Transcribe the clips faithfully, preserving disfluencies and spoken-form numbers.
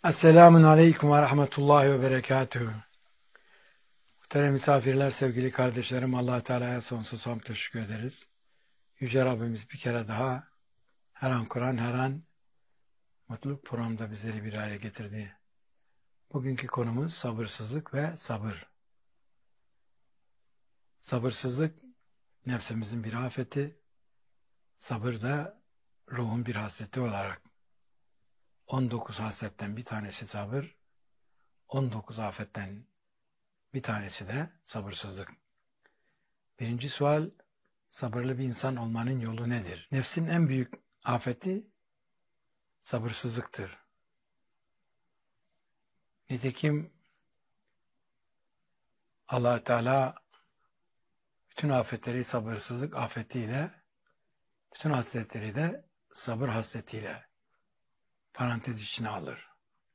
Esselamun Aleyküm ve Rahmetullahi ve Berekatuhu. Muhterem misafirler, sevgili kardeşlerim, Allah Teala'ya sonsuz hamd teşekkür ederiz. Yüce Rabbimiz bir kere daha her an Kur'an, her an mutluluk programında bizleri bir araya getirdi. Bugünkü konumuz sabırsızlık ve sabır. Sabırsızlık nefsimizin bir afeti, sabır da ruhun bir hasreti olarak. on dokuz hasretten bir tanesi sabır, on dokuz afetten bir tanesi de sabırsızlık. Birinci sual, sabırlı bir insan olmanın yolu nedir? Nefsin en büyük afeti sabırsızlıktır. Nitekim Allah Teala bütün afetleri sabırsızlık afetiyle, bütün hasletleri de sabır hasletiyle parantez içine alır.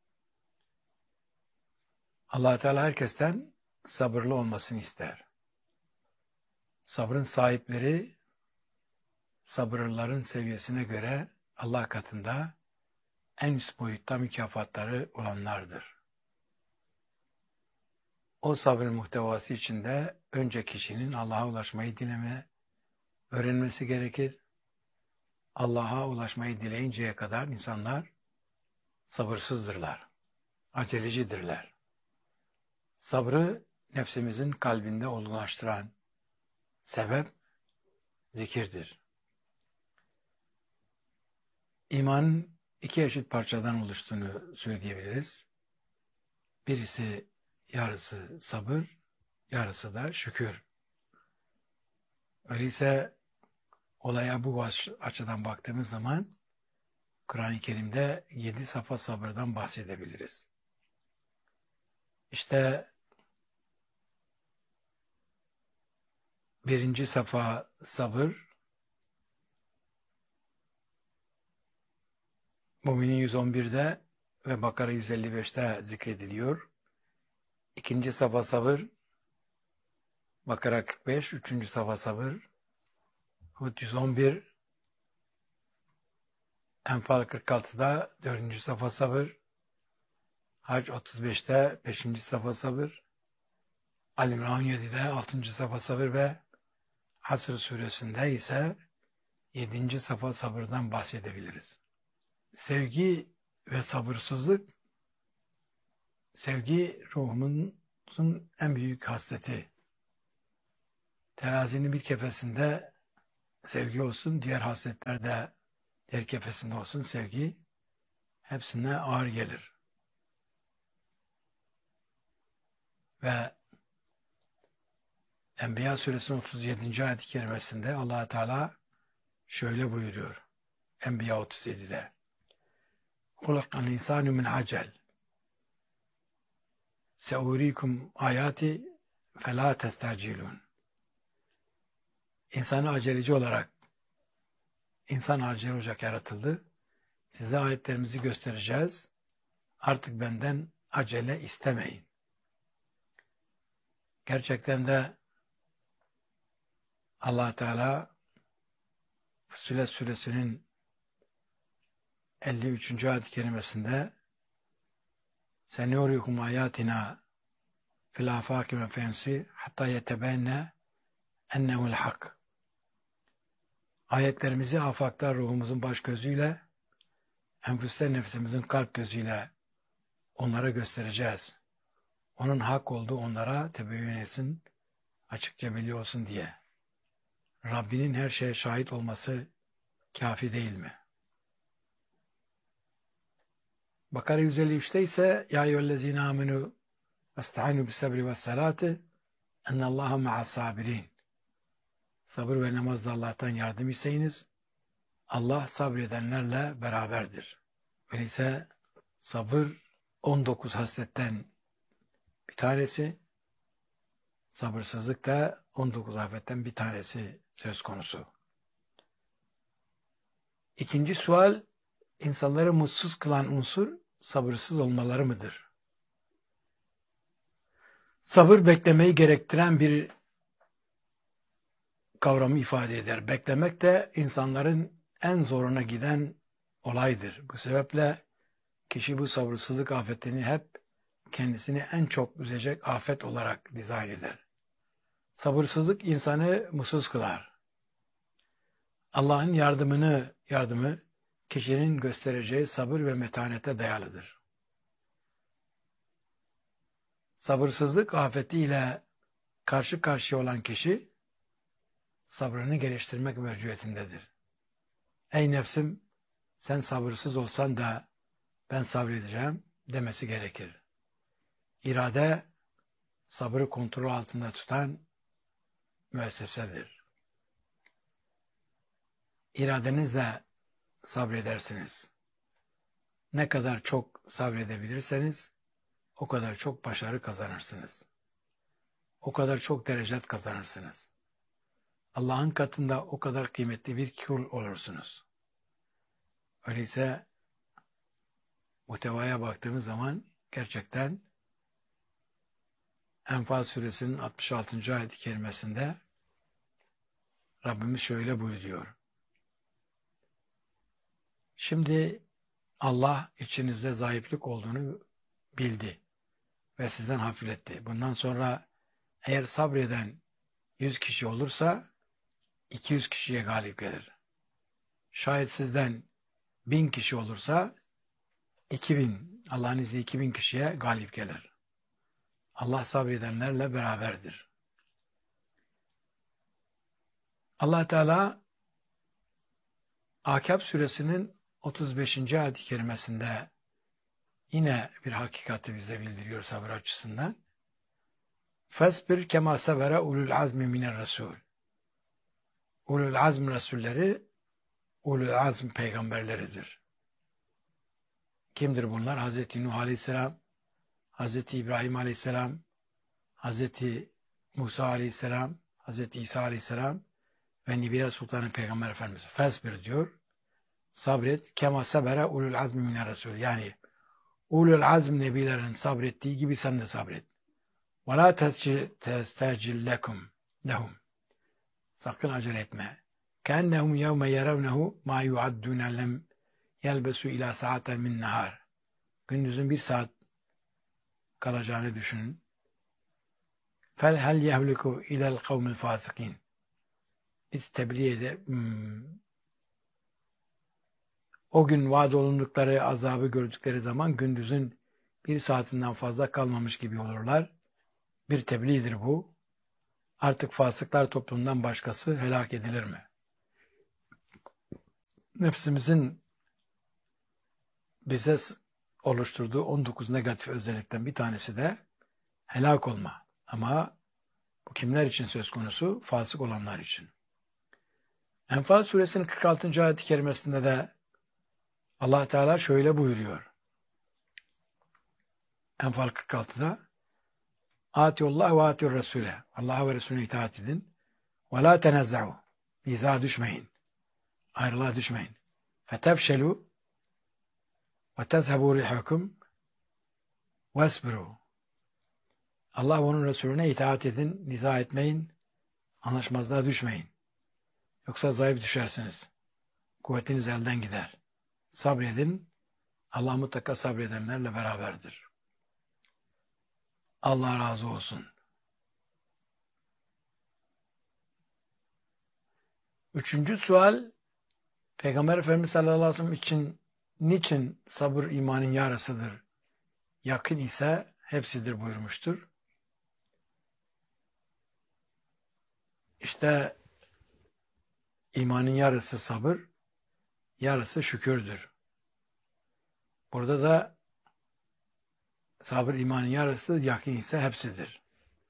Allah Teala herkesten sabırlı olmasını ister. Sabrın sahipleri sabırlıların seviyesine göre Allah katında en üst boyutta mükafatları olanlardır. O sabrın muhtevası içinde önce kişinin Allah'a ulaşmayı dileme, öğrenmesi gerekir. Allah'a ulaşmayı dileyinceye kadar insanlar sabırsızdırlar, acelecidirler. Sabrı nefsimizin kalbinde olgunlaştıran sebep zikirdir. İmanın iki eşit parçadan oluştuğunu söyleyebiliriz. Birisi yarısı sabır, yarısı da şükür. Öyleyse olaya bu açıdan baktığımız zaman Kur'an-ı Kerim'de yedi safa sabırdan bahsedebiliriz. İşte birinci safa sabır, Müminin yüz on birde ve Bakara yüz elli beşte zikrediliyor. İkinci safa sabır, Bakara kırk beş, üçüncü safa sabır, Hud yüz on bir, Enfal kırk altıda dördüncü safa sabır, Hac otuz beşte beşinci safa sabır, Ali-İmran on yedide altıncı safa sabır ve Hasr suresinde ise yedinci safa sabırdan bahsedebiliriz. Sevgi ve sabırsızlık, sevgi ruhumuzun en büyük hasleti. Terazinin bir kefesinde sevgi olsun, diğer hasletlerde diğer kefesinde olsun sevgi, hepsine ağır gelir. Ve Enbiya suresinin otuz yedinci ayet-i kerimesinde Allah Teala şöyle buyuruyor. Enbiya otuz yedide. Hulakal insanu min acel. Seurikum ayati fela testacilun. İnsanı aceleci olarak, insan aceleci olarak yaratıldı. Size ayetlerimizi göstereceğiz. Artık benden acele istemeyin. Gerçekten de Allah Teala Fussilet suresinin elli üçüncü ayet-i kerimesinde Senurikum ayatina fil afaki ve fensi hatta yetebenne ennehu'l hak. Ayetlerimizi afakta ruhumuzun baş gözüyle, enfüste nefsimizin kalp gözüyle onlara göstereceğiz. Onun hak olduğu onlara tebeyyün etsin, açıkça biliyor olsun diye. Rabbinin her şeye şahit olması kafi değil mi? Bakara yüz elli üçte ise Ya eyyühellezine amenu vesta'inu bis sabri ve salati ennallaha ma'as sabirin. Sabır ve namazda Allah'tan yardım isteyiniz. Allah sabredenlerle beraberdir. Öyleyse sabır on dokuz hasletten bir tanesi, sabırsızlık da on dokuz afetten bir tanesi söz konusu. İkinci sual, insanları mutsuz kılan unsur sabırsız olmaları mıdır? Sabır beklemeyi gerektiren bir kavramı ifade eder. Beklemek de insanların en zoruna giden olaydır. Bu sebeple kişi bu sabırsızlık afetini hep kendisini en çok üzecek afet olarak dizayn eder. Sabırsızlık insanı mutsuz kılar. Allah'ın yardımını, yardımı kişinin göstereceği sabır ve metanete dayalıdır. Sabırsızlık afetiyle karşı karşıya olan kişi sabrını geliştirmek mecburiyetindedir. Ey nefsim, sen sabırsız olsan da ben sabredeceğim demesi gerekir. İrade, sabrı kontrol altında tutan müessesedir. İradenizle sabredersiniz. Ne kadar çok sabredebilirseniz o kadar çok başarı kazanırsınız. O kadar çok derecet kazanırsınız. Allah'ın katında o kadar kıymetli bir kul olursunuz. Öyleyse muhtevaya baktığımız zaman gerçekten Enfal suresinin altmış altıncı ayet-i kerimesinde Rabbimiz şöyle buyuruyor. Şimdi Allah içinizde zayıflık olduğunu bildi ve sizden hafifletti. Bundan sonra eğer sabreden yüz kişi olursa iki yüz kişiye galip gelir. Şayet sizden bin kişi olursa iki bin, Allah'ın izniyle iki bin kişiye galip gelir. Allah sabredenlerle beraberdir. Allah Teala Akab suresinin otuz beşinci ayet-i kerimesinde yine bir hakikati bize bildiriyor sabır açısından. Fesbir kema sebere ulul azmi miner resul. Ulul azm resulleri ulul azm peygamberleridir. Kimdir bunlar? Hazreti Nuh Aleyhisselam, Hazreti İbrahim Aleyhisselam, Hazreti Musa Aleyhisselam, Hazreti İsa Aleyhisselam ve Nibire Sultanı Peygamber Efendimiz. Fesbir diyor. Sabret. Kema sebere ulul azmi miner resul. Yani ulul azm nebilerin sabrettiği gibi sen de sabret. Ve la testecil lekum lehum. Sakın acele etme. Kennehum yevme yerevnehu ma yuaddune lem yelbesu ila saaten min nahar. Gündüzün bir saat kalacağını düşünün. Fel hel yehliku ilel kavmil fasikin. Biz tebliğ ede hmm, o gün vaad olundukları azabı gördükleri zaman gündüzün bir saatinden fazla kalmamış gibi olurlar. Bir tebliğdir bu. Artık fasıklar toplumdan başkası helak edilir mi? Nefsimizin bize oluşturduğu on dokuz negatif özellikten bir tanesi de helak olma. Ama bu kimler için söz konusu? Fasık olanlar için. Enfal suresinin kırk altıncı ayet-i kerimesinde de Allah Teala şöyle buyuruyor. Enfal kırk altıda Atiyullah ve atiyur Resul'e. Allah'a ve Resulüne itaat edin. Ve la tenezza'u. Niza düşmeyin. Ayrılığa düşmeyin. Fetefşelu ve tezhebu rihukum vesbiru. Allah ve onun Resulüne itaat edin. Niza etmeyin. Anlaşmazlığa düşmeyin. Yoksa zayıf düşersiniz. Kuvvetiniz elden gider. Sabredin. Allah mutlaka sabredenlerle beraberdir. Allah razı olsun. Üçüncü sual, Peygamber Efendimiz sallallahu aleyhi ve sellem için niçin sabır imanın yarısıdır? Yakın ise hepsidir buyurmuştur. İşte imanın yarısı sabır, yarısı şükürdür. Burada da sabır imanın yarısı, yakın ise hepsidir.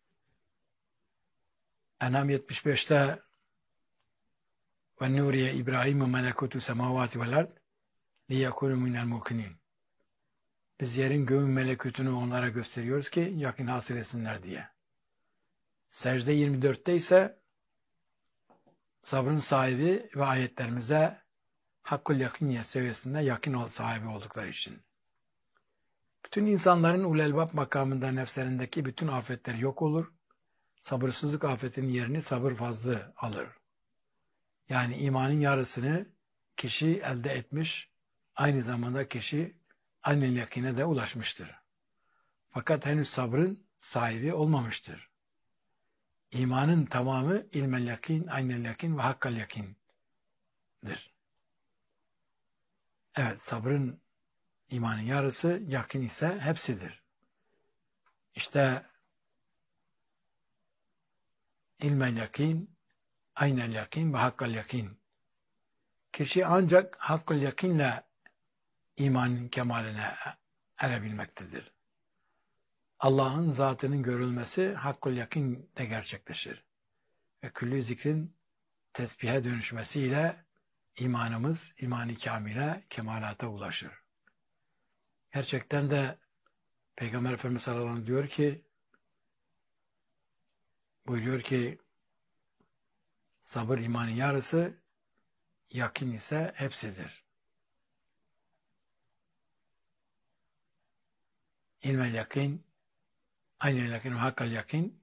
En'am yetmiş beşte ve nuriye İbrahim ve melekutu semavati vel ard liyekunu minel mukinin. Biz yerin göğün melekutunu onlara gösteriyoruz ki yakın hasıl etsinler diye. Secde yirmi dörtte ise sabrın sahibi ve ayetlerimize hakkul yakıniyet seviyesinde yakın ol sahibi oldukları için. Bütün insanların ulelbab makamında nefslerindeki bütün afetler yok olur. Sabırsızlık afetinin yerini sabır fazlı alır. Yani imanın yarısını kişi elde etmiş, aynı zamanda kişi aynel yakine de ulaşmıştır. Fakat henüz sabrın sahibi olmamıştır. İmanın tamamı ilmel yakin, aynel yakin ve hakkal yakindir. Evet, sabrın, imanın yarısı, yakin ise hepsidir. İşte ilmel yakin, aynel yakin ve hakkal yakin. Kişi ancak hakkal yakinle imanın kemaline erebilmektedir. Allah'ın zatının görülmesi hakkul yakin de gerçekleşir. Ve küllü zikrin tesbihe dönüşmesiyle imanımız imani kamile, kemalata ulaşır. Gerçekten de Peygamber Efendimiz sallallahu aleyhi ve sellem diyor ki, buyuruyor ki, sabır imanın yarısı, yakin ise hepsidir. İlmel yakin, aynel yakin ve hakkal yakin,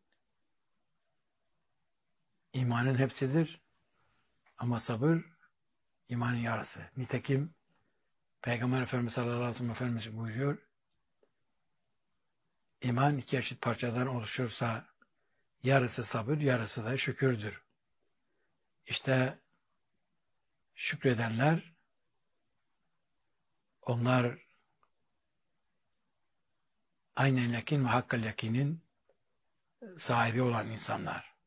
imanın hepsidir. Ama sabır, imanın yarısı. Nitekim Peygamber Efendimiz sallallahu aleyhi ve sellem Efendimiz buyuruyor, İman iki eşit parçadan oluşursa yarısı sabır, yarısı da şükürdür. İşte şükredenler, onlar aynen yakin ve hakkal yakinin sahibi olan insanlar.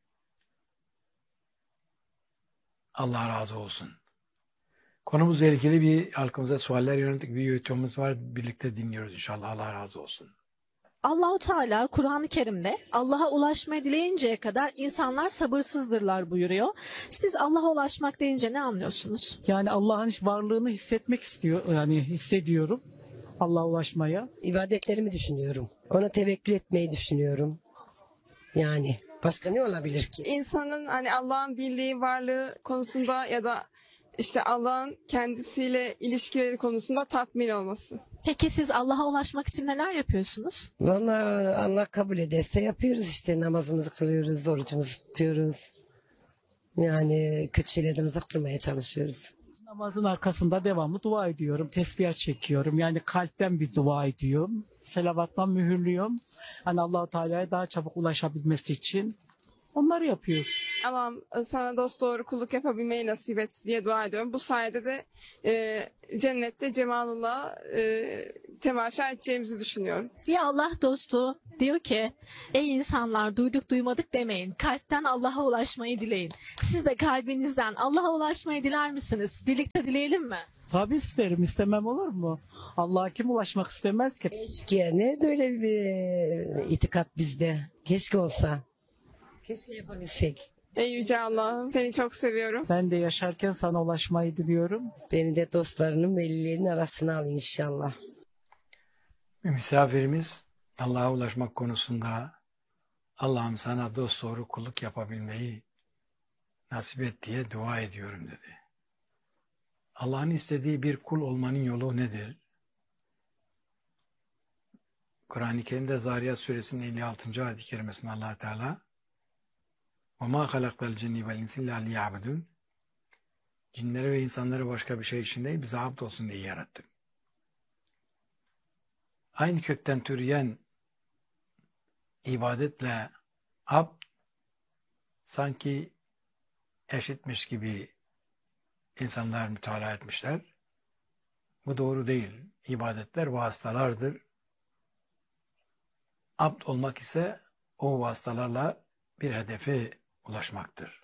Allah razı olsun. Konumuzla ilgili bir halkımıza sualler yönelik bir YouTube'umuz var. Birlikte dinliyoruz inşallah. Allah razı olsun. Allahu Teala Kur'an-ı Kerim'de Allah'a ulaşmayı dileyinceye kadar insanlar sabırsızdırlar buyuruyor. Siz Allah'a ulaşmak deyince ne anlıyorsunuz? Yani Allah'ın varlığını hissetmek istiyor, yani hissediyorum Allah'a ulaşmaya. İbadetlerimi düşünüyorum. Ona tevekkül etmeyi düşünüyorum. Yani başka ne olabilir ki? İnsanın hani Allah'ın birliği, varlığı konusunda ya da işte Allah'ın kendisiyle ilişkileri konusunda tatmin olması. Peki siz Allah'a ulaşmak için neler yapıyorsunuz? Vallahi Allah kabul ederse yapıyoruz işte, namazımızı kılıyoruz, orucumuzu tutuyoruz. Yani kötü şeylerden uzak durmaya çalışıyoruz. Namazın arkasında devamlı dua ediyorum, tesbih çekiyorum. Yani kalpten bir dua ediyorum. Selavatla mühürlüyorum. Hani Allah-u Teala'ya daha çabuk ulaşabilmesi için onları yapıyoruz. Allah'ım sana dosdoğru kulluk yapabilmeyi nasip et diye dua ediyorum. Bu sayede de e, cennette cemalullah e, temaşa edeceğimizi düşünüyorum. Bir Allah dostu diyor ki, ey insanlar duyduk duymadık demeyin. Kalpten Allah'a ulaşmayı dileyin. Siz de kalbinizden Allah'a ulaşmayı diler misiniz? Birlikte dileyelim mi? Tabii isterim, istemem olur mu? Allah'a kim ulaşmak istemez ki? Keşke, nerede öyle bir itikat bizde? Keşke olsa. Keşke yapabilsek. Ey Yüce Allah'ım seni çok seviyorum. Ben de yaşarken sana ulaşmayı diliyorum. Beni de dostlarının, velilerinin arasına al inşallah. Bir misafirimiz Allah'a ulaşmak konusunda Allah'ım sana dosdoğru kulluk yapabilmeyi nasip et diye dua ediyorum dedi. Allah'ın istediği bir kul olmanın yolu nedir? Kur'an-ı Kerim'de Zariyat Suresinin elli altıncı ayet-i kerimesinde Allah Teala وَمَا خَلَقْتَ الْجِنِّ وَالْاِنْسِ اِلَّا لِيَعْبُدُونَ Cinleri ve insanları başka bir şey için değil, bize abd olsun diye yarattım. Aynı kökten türeyen ibadetle abd sanki eşitmiş gibi insanlar mütalaa etmişler. Bu doğru değil. İbadetler vasıtalardır. Abd olmak ise o vasıtalarla bir hedefe ulaşmaktır.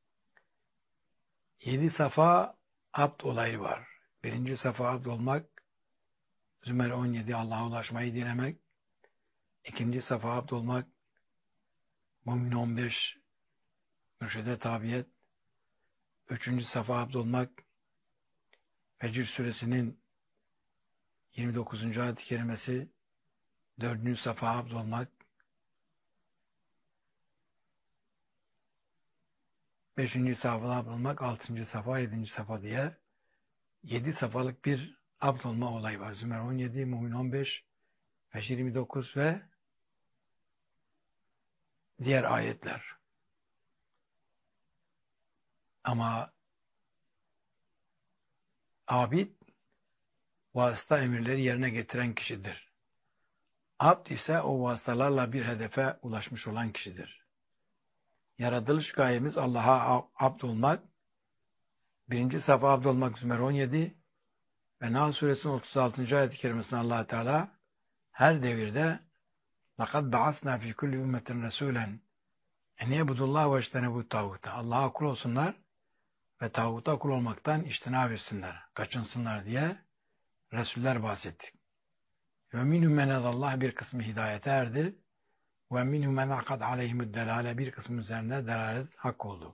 Yedi safa abd olayı var. Birinci safa abd olmak, Zümer on yedi Allah'a ulaşmayı dilemek. İkinci safa abd olmak, Mümin on beş mürşide tabiyet. Üçüncü safa abd olmak, Fecr suresinin yirmi dokuzuncu ayet-i kerimesi. Dördüncü safa abd olmak, beşinci safa abd olmak, altıncı safa, yedinci safa diye yedi safalık bir abd olma olayı var. Zümer on yedi, Mümin on beş, Fecr yirmi dokuz ve diğer ayetler. Ama abid vasıta emirleri yerine getiren kişidir. Abd ise o vasıtalarla bir hedefe ulaşmış olan kişidir. Yaratılış gayemiz Allah'a abd olmak. Birinci safa abd olmak Zümer on yedi ve Nahl suresinin otuz altıncı ayet-i kerimesinde Allah Teala her devirde لَقَدْ بَعَثْنَا فِي كُلِّ اُمَّةٍ رَسُولًا اَنْ يَبُدُ اللّٰهُ وَاجْتَنِبُوا الطَّاغُوتَ Allah'a kul olsunlar ve tağuta kul olmaktan içtinab etsinler, kaçınsınlar diye Resuller bahsettik. وَمِنْهُمْ مَنْ Allah bir kısmı hidayete erdi. وَمِنْهُمْ مَنْ عَقَدْ عَلَيْهِمُ الدَّلَالَ bir kısmı üzerine delalet hak oldu.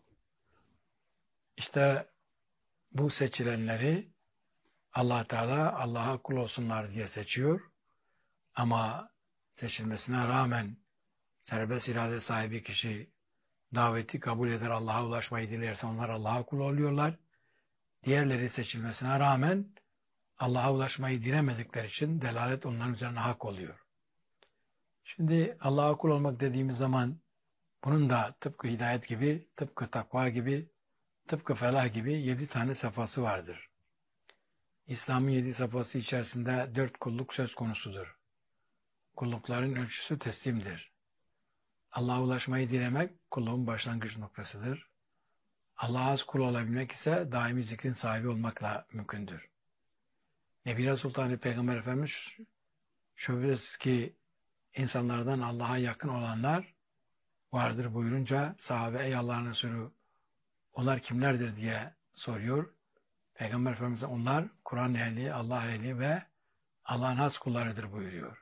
İşte bu seçilenleri Allah Teala Allah'a kul olsunlar diye seçiyor. Ama seçilmesine rağmen serbest irade sahibi kişi daveti kabul eder, Allah'a ulaşmayı dilerse onlar Allah'a kul oluyorlar. Diğerleri seçilmesine rağmen Allah'a ulaşmayı dilemedikleri için delalet onların üzerine hak oluyor. Şimdi Allah'a kul olmak dediğimiz zaman bunun da tıpkı hidayet gibi, tıpkı takva gibi, tıpkı felah gibi yedi tane safhası vardır. İslam'ın yedi safhası içerisinde dört kulluk söz konusudur. Kullukların ölçüsü teslimdir. Allah'a ulaşmayı dilemek kulluğun başlangıç noktasıdır. Allah'a az kul olabilmek ise daimi zikrin sahibi olmakla mümkündür. Nebi Sultan Peygamber Efendimiz şüphesiz ki insanlardan Allah'a yakın olanlar vardır buyurunca sahabe ey Allah'ın Resulü onlar kimlerdir diye soruyor. Peygamber Efendimiz onlar Kur'an ehli, Allah ehli ve Allah'ın has kullarıdır buyuruyor.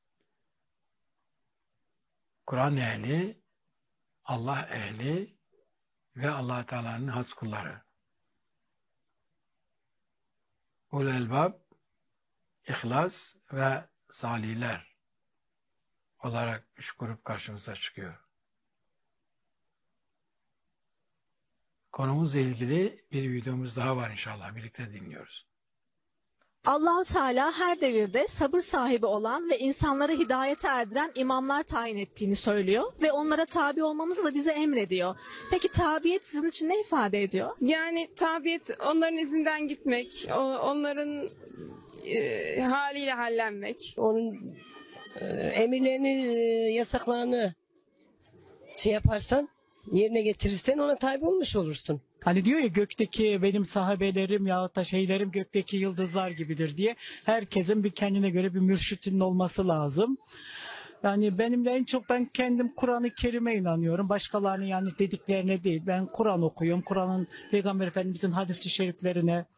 Kur'an ehli, Allah ehli ve Allah Teala'nın has kulları. Ul elbab, ihlas ve salihler olarak üç grup karşımıza çıkıyor. Konumuzla ilgili bir videomuz daha var inşallah. Birlikte dinliyoruz. Allah-u Teala her devirde sabır sahibi olan ve insanları hidayete erdiren imamlar tayin ettiğini söylüyor ve onlara tabi olmamızı da bize emrediyor. Peki tabiyet sizin için ne ifade ediyor? Yani tabiyet onların izinden gitmek, o- onların e, haliyle hallenmek. Onun e, emirlerini, e, yasaklarını şey yaparsan, yerine getirirsen ona tabi olmuş olursun. Hani diyor ya gökteki benim sahabelerim yahut da şeylerim gökteki yıldızlar gibidir diye. Herkesin bir kendine göre bir mürşitinin olması lazım. Yani benimle en çok ben kendim Kur'an-ı Kerim'e inanıyorum. Başkalarının yani dediklerine değil. Ben Kur'an okuyorum. Kur'an'ın Peygamber Efendimiz'in hadis-i şeriflerine